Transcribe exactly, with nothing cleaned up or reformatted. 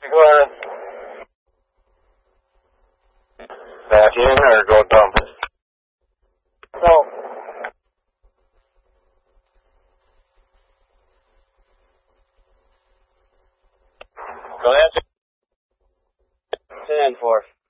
Go ahead. Back in or go dump? No. Go ahead. ten four.